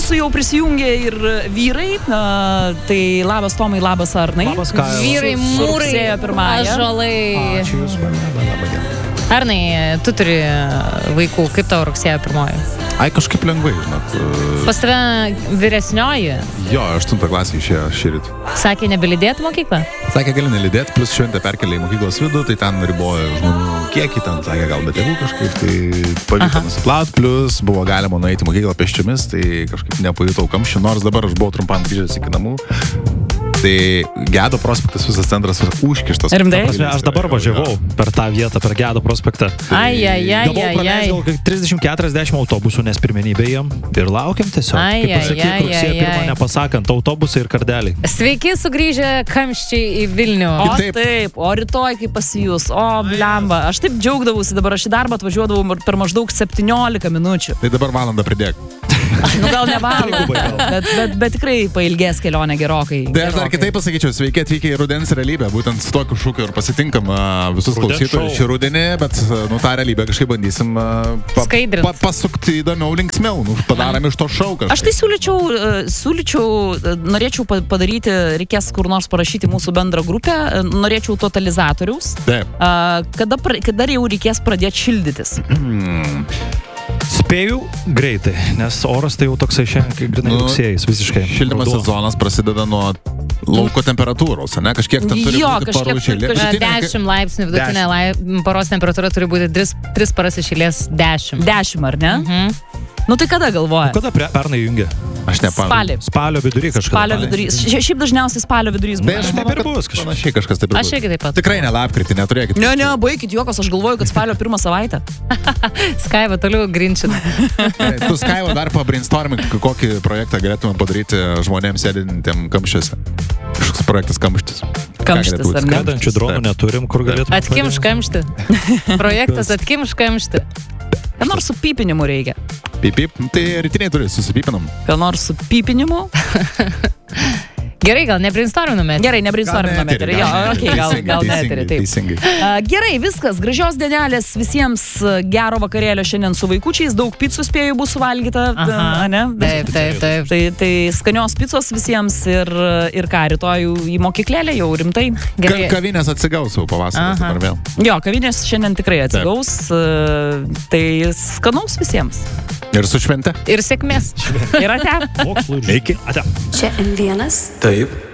mūsų jau prisijungė ir vyrai. Tai labas Tomai, labas Arnai. Labas Kajau. Vyrai, mūrai, ąžuolai. Ačiū Jūs, labą dieną. Arnai, tu turi vaikų, kaip tavo rugsėjo 1? Ai, kažkaip lengvai, žinot. Pas tave vyresnioji? Jo, 8 klasė išėjo šįryt. Sakė, nebelydėti mokyklą? Sakė, gali nelydėti, plus šventę perkelė į mokyklos vidų, tai ten ribojo žmonių kiekį, ten sakė, gal be tėvų kažkaip, tai pavyko nusiplaut, plus buvo galima nueiti į mokyklą pėsčiomis, tai kažkaip nepajutau kamščių, nors dabar aš buvau trumpam grįžęs iki namų. Tai Gedo prospektas visas centras užkištas. Rimtai? Aš dabar važiavau per tą vietą, per Gedo prospektą. Gavau praleist 30-40 autobusų, nes pirmenybė jiem ir laukiam tiesiog. Kaip pasakyk, rugsėjo 1 nepasakant, autobusai ir kardeliai. Sveiki sugrįžę kamščiai į Vilnių. O taip, o rytoj kaip pasijus, o blemba. Aš taip džiaugdavausi, dabar aš į darbą atvažiuodavau per maždaug 17 minučių. Tai dabar valandą pridėk. Nu gal ne valandą, bet tikrai pailgės kelionė gerokai. Tai aš dar kitaip pasakyčiau, sveiki atvykę į rudens realybę, būtent su tokiu šūkiu ir pasitinkam visus klausytojus šį rudenį, bet tą realybę kažkaip bandysim pasukti įdomiau, linksmiau, padarom iš to šou kažkaip. Aš tai siūlyčiau, norėčiau padaryti, reikės kur nors parašyti mūsų bendrą grupę, norėčiau totalizatoriaus. Taip. Kada jau reikės pradėti šildytis? Spėju greitai, nes oras tai jau toksai šiandien, grinai rugsėjais visiškai. Šildymas sezonas prasideda nuo lauko temperatūros, ne? Kažkiek ten turi būti parų iš eilės. 10 laipsnių vidutinė paros temperatūra turi būti 3 paras iš eilės 10. 10, ar ne? Nu tai kada galvoja? Kada pernai jungia? Aš nepamenu. Spalio vidury kažkas. Spalio vidury. Šiaip dažniausiai spalio vidurys būna. Aš taip ir bus. Panašiai kažkas taip ir bus. Aš irgi taip pat. Tikrai ne lapkritį, neturėkit. Ne, baikit juokos, aš galvoju, kad spalio 1 savaitę. Skaiva toliau grinčina. Tu Skaiva dar pabrainstormink, kokį projektą galėtume padaryti žmonėms sėdintiem kamščiuose. Kažkoks projektas kamštis. Kamštis, ar ne? Skredančių dronų neturim, kur galėtume. Atkimš kamštį. Projektas atkimš kamštį. Ką nors su pypinimu reikia. Pip, tai rytiniai turi, susipypinam. Ką nors su pypinimu? Gerai, gal nebrainstorminame. Gerai, nebrainstorminame. Jo, okei, gal neturi. Teisingai. Gerai, viskas. Gražios dienelės visiems, gero vakarėlio šiandien su vaikučiais. Daug picų spėjų bus suvalgyta. Ne? Taip. Tai skanios picos visiems ir ką, rytoj į mokyklėlę jau rimtai. Kavinės atsigaus jau pavasaris dabar vėl. Jo, kavinės šiandien tikrai atsigaus. Tai skanaus visiems. Ir su švente. Ir sėkmės. Ir ate. Mokslų. Iki. Ate. Čia M1. Taip.